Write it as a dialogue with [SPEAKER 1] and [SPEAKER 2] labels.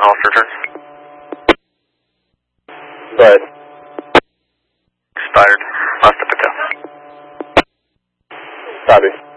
[SPEAKER 1] call for return.
[SPEAKER 2] But
[SPEAKER 1] Expired. Last up to
[SPEAKER 2] copy.